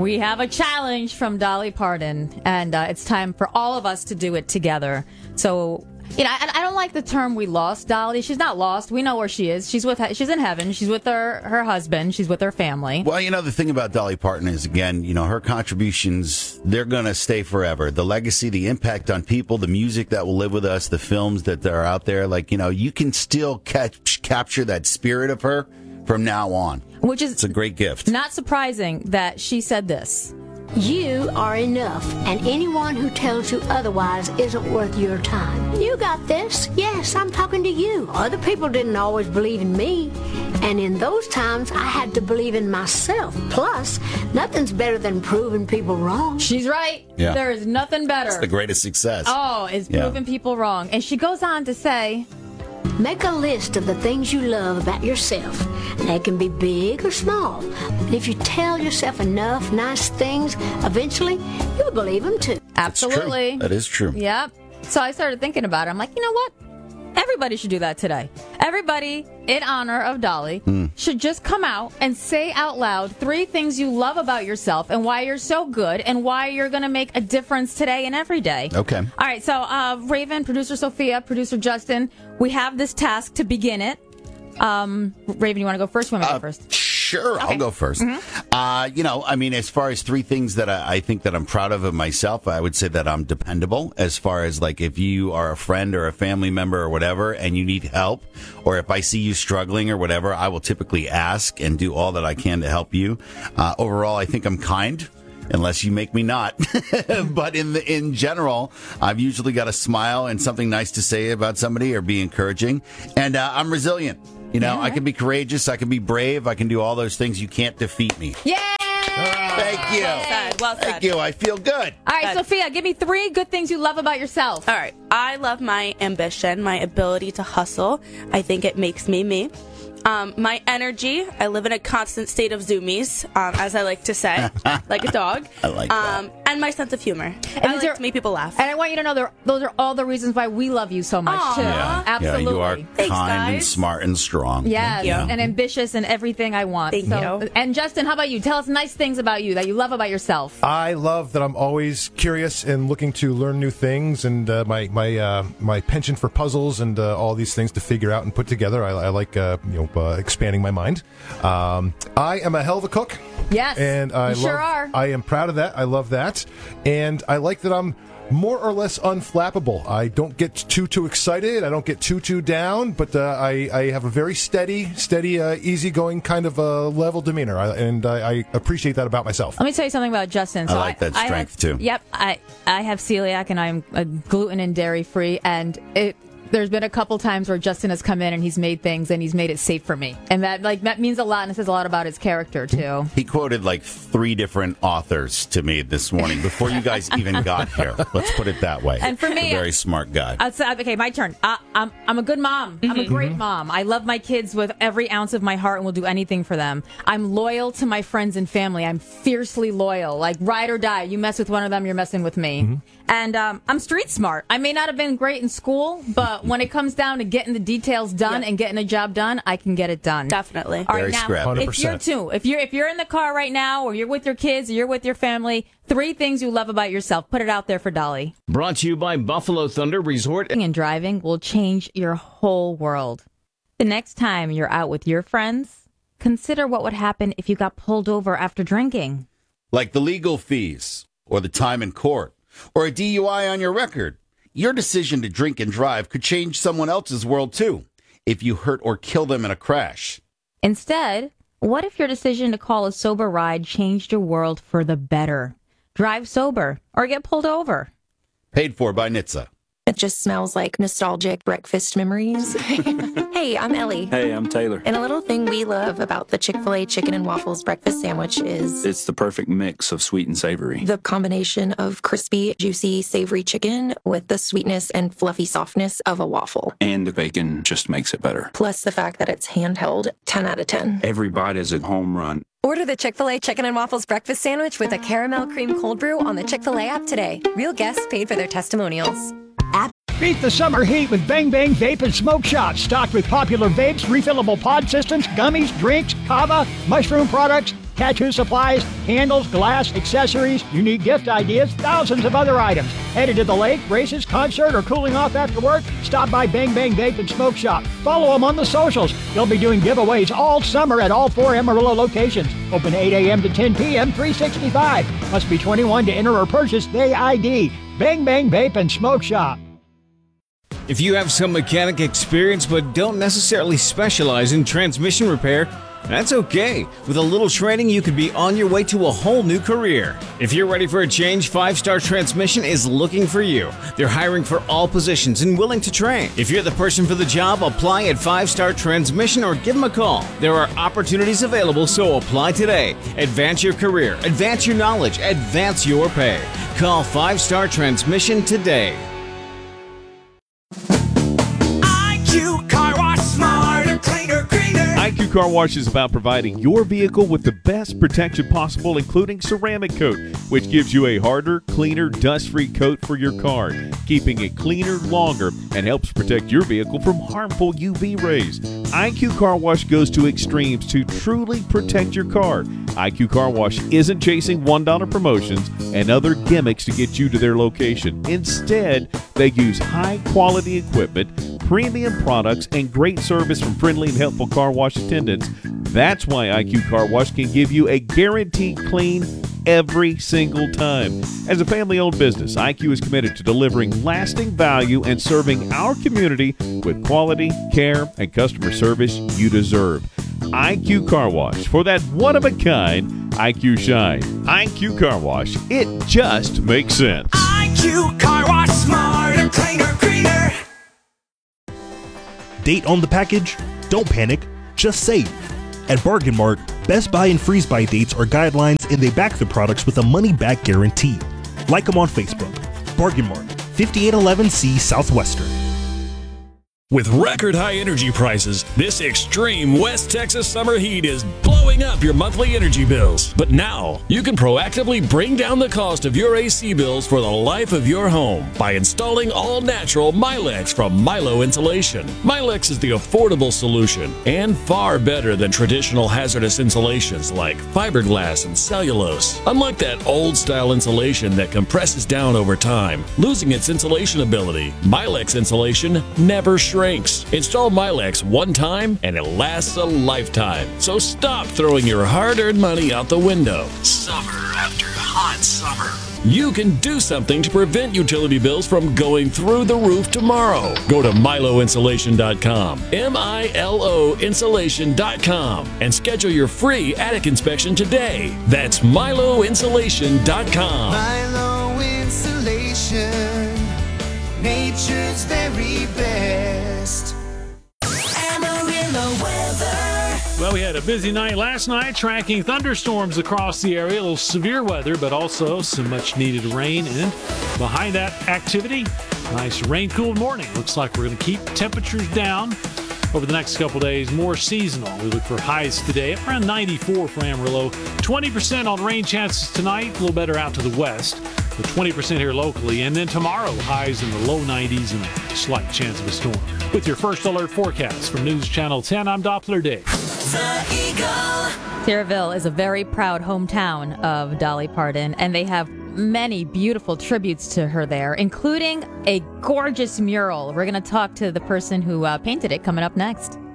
We have a challenge from Dolly Parton, and it's time for all of us to do it together. So, I don't like the term "we lost Dolly." She's not lost. We know where she is. She's in heaven. She's with her husband. She's with her family. Well, the thing about Dolly Parton is, again, her contributions, they're going to stay forever. The legacy, the impact on people, the music that will live with us, the films that are out there, you can still capture that spirit of her from now on. It's a great gift. Not surprising that she said this. You are enough, and anyone who tells you otherwise isn't worth your time. You got this. Yes, I'm talking to you. Other people didn't always believe in me, and in those times, I had to believe in myself. Plus, nothing's better than proving people wrong. She's right. Yeah. There is nothing better. It's the greatest success. Is proving people wrong. And she goes on to say, make a list of the things you love about yourself. They can be big or small. And if you tell yourself enough nice things, eventually you'll believe them too. Absolutely. That is true. Yep. So I started thinking about it. I'm like, you know what? Everybody should do that today. Everybody, in honor of Dolly, should just come out and say out loud 3 things you love about yourself and why you're so good and why you're going to make a difference today and every day. Okay. All right. So, Raven, producer Sophia, producer Justin, we have this task to begin it. Raven, you want to go first? You want me to go first? Sure, okay. I'll go first. Mm-hmm. As far as 3 things that I think that I'm proud of myself, I would say that I'm dependable. As far as if you are a friend or a family member or whatever, and you need help, or if I see you struggling or whatever, I will typically ask and do all that I can to help you. Overall, I think I'm kind. Unless you make me not. But in general, I've usually got a smile and something nice to say about somebody or be encouraging. And I'm resilient. I can be courageous. I can be brave. I can do all those things. You can't defeat me. Yay! Thank you. Well said. Thank you. I feel good. All right, Sophia, give me 3 good things you love about yourself. All right. I love my ambition, my ability to hustle. I think it makes me me. My energy, I live in a constant state of zoomies, as I like to say, like a dog. I like that. And my sense of humor. And I like to make people laugh. And I want you to know those are all the reasons why we love you so much, too. Yeah. Absolutely. Yeah, you are Thanks, kind and guys. smart and strong. Yes, Yeah. and ambitious and everything I want. Thank you. And Justin, how about you? Tell us nice things about you that you love about yourself. I love that I'm always curious and looking to learn new things, and my penchant for puzzles and all these things to figure out and put together. I like expanding my mind. I am a hell of a cook. Yes, and sure are. I am proud of that. I love that, and I like that I'm more or less unflappable. I don't get too excited. I don't get too down, but I have a very steady, easygoing kind of level demeanor, and I appreciate that about myself. Let me tell you something about Justin. I like that strength, too. Yep, I have celiac, and I'm gluten and dairy free, and there's been a couple times where Justin has come in and he's made things and he's made it safe for me. And that means a lot, and it says a lot about his character, too. He quoted 3 different authors to me this morning before you guys even got here. Let's put it that way. And for me, a very smart guy. Okay, my turn. I'm a good mom. I'm a great mom. I love my kids with every ounce of my heart and will do anything for them. I'm loyal to my friends and family. I'm fiercely loyal. Like, ride or die. You mess with one of them, you're messing with me. Mm-hmm. And I'm street smart. I may not have been great in school, but when it comes down to getting the details done and getting a job done, I can get it done. Definitely. All right, very now, scrappy. if you're in the car right now, or you're with your kids, or you're with your family, 3 things you love about yourself. Put it out there for Dolly. Brought to you by Buffalo Thunder Resort. And driving will change your whole world. The next time you're out with your friends, consider what would happen if you got pulled over after drinking. Like the legal fees, or the time in court, or a DUI on your record. Your decision to drink and drive could change someone else's world, too, if you hurt or kill them in a crash. Instead, what if your decision to call a sober ride changed your world for the better? Drive sober or get pulled over. Paid for by NHTSA. It just smells like nostalgic breakfast memories. Hey, I'm Ellie. Hey, I'm Taylor. And a little thing we love about the Chick-fil-A chicken and waffles breakfast sandwich is It's the perfect mix of sweet and savory. the combination of crispy, juicy, savory chicken with the sweetness and fluffy softness of a waffle. And the bacon just makes it better. Plus the fact that it's handheld, 10 out of 10. Every bite is a home run. Order the Chick-fil-A Chicken and Waffles Breakfast Sandwich with a caramel cream cold brew on the Chick-fil-A app today. Real guests paid for their testimonials. Beat the summer heat with Bang Bang Vape and Smoke Shop, stocked with popular vapes, refillable pod systems, gummies, drinks, kava, mushroom products, tattoo supplies, candles, glass, accessories, unique gift ideas, thousands of other items. Headed to the lake, races, concert, or cooling off after work? Stop by Bang Bang Vape and Smoke Shop. Follow them on the socials. They'll be doing giveaways all summer at all 4 Amarillo locations. Open 8 a.m. to 10 p.m., 365. Must be 21 to enter or purchase Day ID. Bang Bang Vape and Smoke Shop. If you have some mechanic experience but don't necessarily specialize in transmission repair, that's okay. With a little training, you could be on your way to a whole new career. If you're ready for a change, 5 Star Transmission is looking for you. They're hiring for all positions and willing to train. If you're the person for the job, apply at 5 Star Transmission or give them a call. There are opportunities available, so apply today. Advance your career, advance your knowledge, advance your pay. Call 5 Star Transmission today. IQ Car Wash, smarter, cleaner, greener. IQ Car Wash is about providing your vehicle with the best protection possible, including ceramic coat, which gives you a harder, cleaner, dust-free coat for your car, keeping it cleaner longer and helps protect your vehicle from harmful UV rays. IQ Car Wash goes to extremes to truly protect your car. IQ Car Wash isn't chasing $1 promotions and other gimmicks to get you to their location. Instead, they use high-quality equipment, premium products, and great service from friendly and helpful car wash attendants. That's why IQ Car Wash can give you a guaranteed clean every single time. As a family-owned business, IQ is committed to delivering lasting value and serving our community with quality, care, and customer service you deserve. IQ Car Wash, for that one-of-a-kind IQ shine. IQ Car Wash, it just makes sense. IQ Car Wash, smarter, cleaner, greener. Date on the package? Don't panic, just save. At Bargain Mart, Best Buy and Freeze Buy dates are guidelines, and they back the products with a money-back guarantee. Like them on Facebook. Bargain Mart, 5811C Southwestern. With record high energy prices, this extreme West Texas summer heat is blowing up your monthly energy bills. But now, you can proactively bring down the cost of your AC bills for the life of your home by installing all-natural Milex from Milo Insulation. Milex is the affordable solution and far better than traditional hazardous insulations like fiberglass and cellulose. Unlike that old-style insulation that compresses down over time, losing its insulation ability, Milex insulation never shrinks. Install Milex one time and it lasts a lifetime. So stop throwing your hard-earned money out the window. Summer after hot summer. You can do something to prevent utility bills from going through the roof tomorrow. Go to MiloInsulation.com, MILO Insulation.com, and schedule your free attic inspection today. That's MiloInsulation.com. Milo Insulation, nature's very best. Amarillo weather. Well, we had a busy night last night, tracking thunderstorms across the area. A little severe weather, but also some much-needed rain. And behind that activity, nice rain-cooled morning. Looks like we're going to keep temperatures down over the next couple days, more seasonal. We look for highs today at around 94 for Amarillo. 20% on rain chances tonight, a little better out to the west. But 20% here locally. And then tomorrow, highs in the low 90s and a slight chance of a storm. With your first alert forecast from News Channel 10, I'm Doppler Dave. The Eagle. Cedarville is a very proud hometown of Dolly Parton, and they have many beautiful tributes to her there, including a gorgeous mural. We're going to talk to the person who painted it coming up next.